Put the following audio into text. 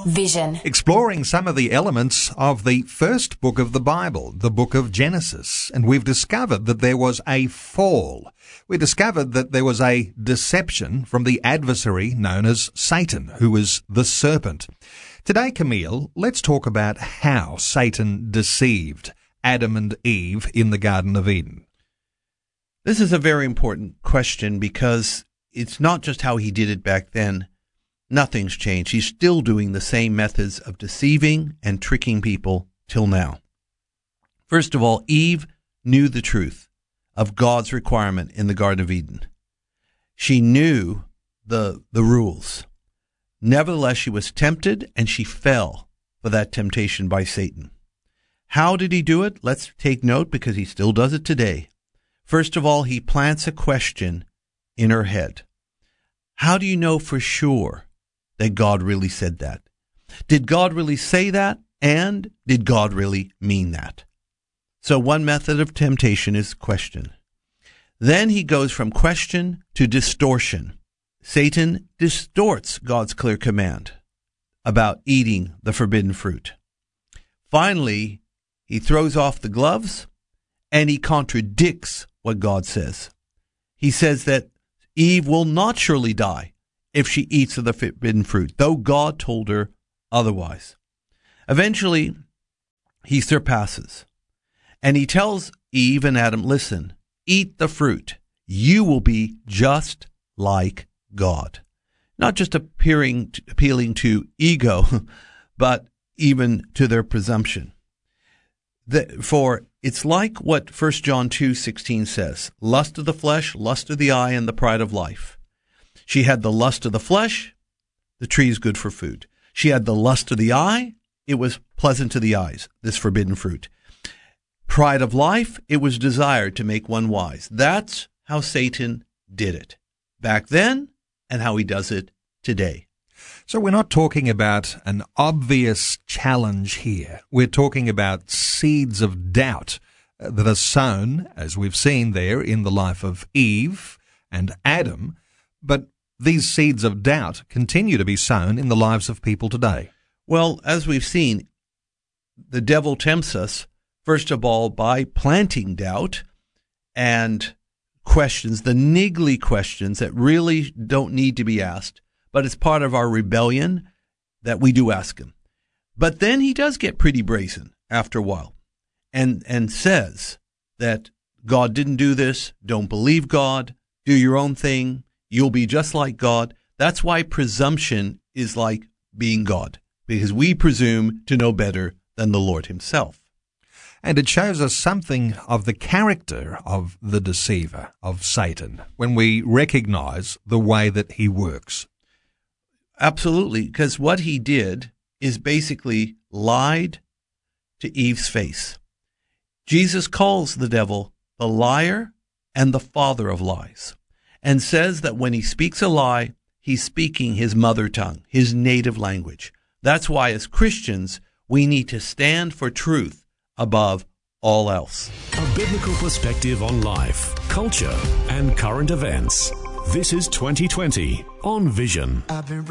Vision. Exploring some of the elements of the first book of the Bible, the book of Genesis. And we've discovered that there was a fall. We discovered that there was a deception from the adversary known as Satan, who is the serpent. Today, Camille, let's talk about how Satan deceived Adam and Eve in the Garden of Eden. This is a very important question because it's not just how he did it back then. Nothing's changed. He's still doing the same methods of deceiving and tricking people till now. First of all, Eve knew the truth of God's requirement in the Garden of Eden. She knew the rules. Nevertheless, she was tempted and she fell for that temptation by Satan. How did he do it? Let's take note because he still does it today. First of all, he plants a question in her head. How do you know for sure that God really said that? Did God really say that? And did God really mean that? So one method of temptation is question. Then he goes from question to distortion. Satan distorts God's clear command about eating the forbidden fruit. Finally, he throws off the gloves and he contradicts what God says. He says that Eve will not surely die if she eats of the forbidden fruit, though God told her otherwise. Eventually, he surpasses. And he tells Eve and Adam, listen, eat the fruit. You will be just like God. Not just appealing to ego, but even to their presumption. For it's like what 1 John 2:16 says, lust of the flesh, lust of the eye, and the pride of life. She had the lust of the flesh, the tree is good for food. She had the lust of the eye, it was pleasant to the eyes, this forbidden fruit. Pride of life, it was desired to make one wise. That's how Satan did it back then and how he does it today. So we're not talking about an obvious challenge here. We're talking about seeds of doubt that are sown, as we've seen there, in the life of Eve and Adam. But these seeds of doubt continue to be sown in the lives of people today. Well, as we've seen, the devil tempts us, first of all, by planting doubt and questions, the niggly questions that really don't need to be asked. But it's part of our rebellion that we do ask him. But then he does get pretty brazen after a while and says that God didn't do this, don't believe God, do your own thing, you'll be just like God. That's why presumption is like being God, because we presume to know better than the Lord himself. And it shows us something of the character of the deceiver, of Satan, when we recognize the way that he works. Absolutely, because what he did is basically lied to Eve's face. Jesus calls the devil the liar and the father of lies, and says that when he speaks a lie, he's speaking his mother tongue, his native language. That's why as Christians, we need to stand for truth above all else. A biblical perspective on life, culture, and current events. This is 2020 on Vision.